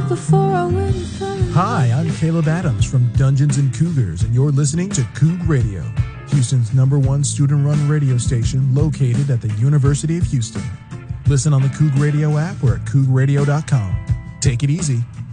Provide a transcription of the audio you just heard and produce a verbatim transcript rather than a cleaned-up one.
before I went further. Hi, I'm Caleb Adams from Dungeons and Cougars, and you're listening to Coug Radio, Houston's number one student-run radio station located at the University of Houston. Listen on the Coug Radio app or at coug radio dot com. Take it easy.